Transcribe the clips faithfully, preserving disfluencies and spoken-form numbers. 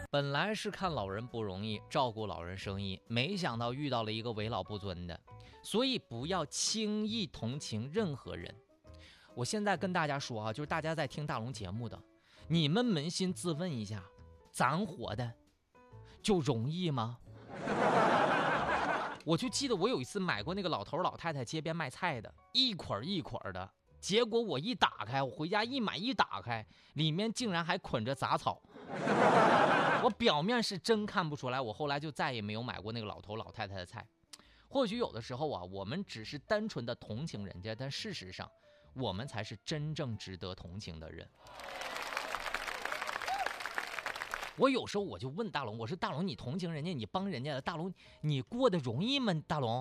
本来是看老人不容易，照顾老人生意，没想到遇到了一个为老不尊的，所以不要轻易同情任何人。我现在跟大家说啊，就是大家在听大龙节目的，你们扪心自问一下，咱活的就容易吗？我就记得我有一次买过那个老头老太太街边卖菜的，一捆一捆的，结果我一打开，我回家一买一打开，里面竟然还捆着杂草。我表面是真看不出来，我后来就再也没有买过那个老头老太太的菜。或许有的时候啊，我们只是单纯的同情人家，但事实上我们才是真正值得同情的人。我有时候我就问大龙，我说大龙，你同情人家，你帮人家的，大龙你过得容易吗？大龙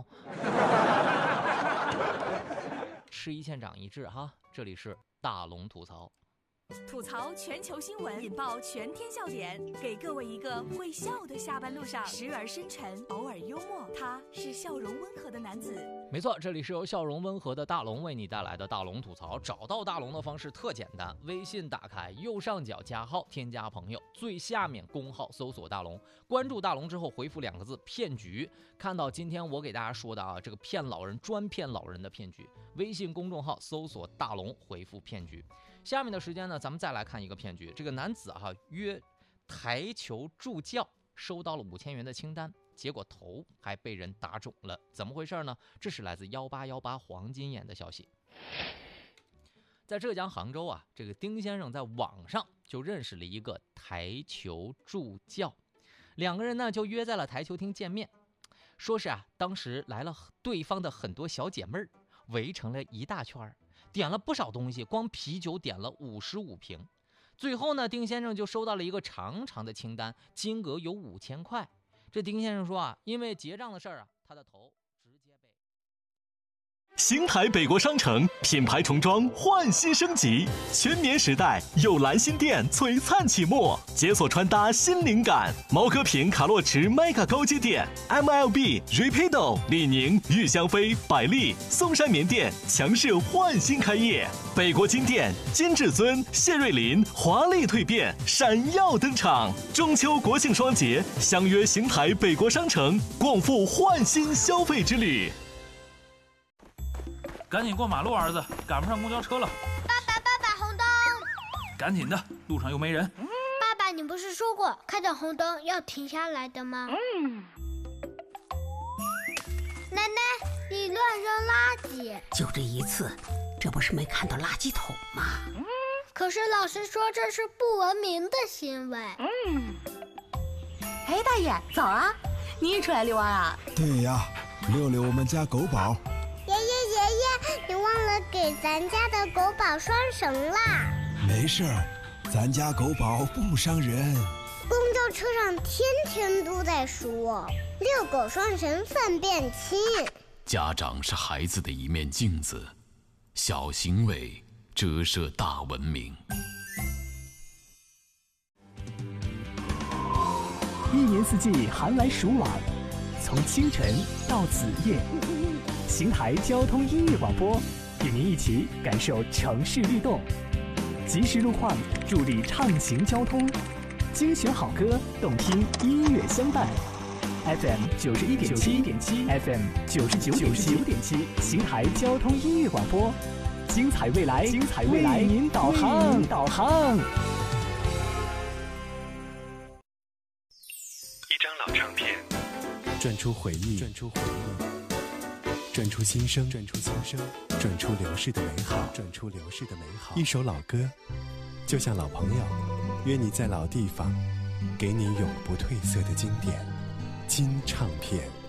吃一堑长一智哈，这里是大龙吐槽。 吐槽全球新闻，引爆全天笑点，给各位一个会笑的下班路上，时而深沉，偶尔幽默，他是笑容温和的男子。 没错，这里是由笑容温和的大龙为你带来的大龙吐槽。找到大龙的方式特简单，微信打开右上角加号，添加朋友，最下面公号搜索大龙，关注大龙之后回复两个字骗局，看到今天我给大家说的啊，这个骗老人专骗老人的骗局，微信公众号搜索大龙，回复骗局。下面的时间呢，咱们再来看一个骗局。这个男子啊约台球助教，收到了五千元的清单，结果头还被人打肿了，怎么回事呢？这是来自幺八幺八黄金眼的消息。在浙江杭州啊，这个丁先生在网上就认识了一个台球助教，两个人呢就约在了台球厅见面。说是啊，当时来了对方的很多小姐妹儿，围成了一大圈，点了不少东西，光啤酒点了五十五瓶。最后呢，丁先生就收到了一个长长的清单，金额有五千块。这丁先生说啊，因为结账的事儿啊，他的头直接被。 邢台北国商城品牌重装焕新升级，全棉时代有蓝新店璀璨启幕，解锁穿搭新灵感。毛戈平卡洛驰 Mega 高阶店 ，M L B、Rapido、李宁、玉香妃、百丽、松山棉店强势焕新开业。北国金店金至尊、谢瑞麟华丽蜕变，闪耀登场。中秋国庆双节，相约邢台北国商城，共赴焕新消费之旅。 赶紧过马路，儿子，赶不上公交车了。 爸爸，爸爸，红灯！ 赶紧的，路上又没人。 爸爸，你不是说过看到红灯要停下来的吗？嗯。奶奶，你乱扔垃圾。 就这一次，这不是没看到垃圾桶吗？ 嗯。可是老师说这是不文明的行为。嗯。 哎，大爷，早啊！你也出来遛弯啊？ 对呀，遛遛我们家狗宝。 爷爷爷爷，你忘了给咱家的狗宝拴绳啦。 没事儿，咱家狗宝不伤人。 公交车上天天都在说遛狗拴绳粪便轻。 家长是孩子的一面镜子，小行为折射大文明。 一年四季寒来暑往，从清晨到子夜。邢台交通音乐广播，与您一起感受城市律动，及时路况，助力畅行交通，精选好歌，动听音乐相伴。F M 九十一点七 ，F M 九十九点七，邢台交通音乐广播，精彩未来，精彩未来，为您导航，导航。 一张老唱片， 转出回忆，转出回忆。转出心声，转出心声，转出流逝的美好，转出流逝的美好。一首老歌，就像老朋友，约你在老地方，给你永不褪色的经典。金唱片。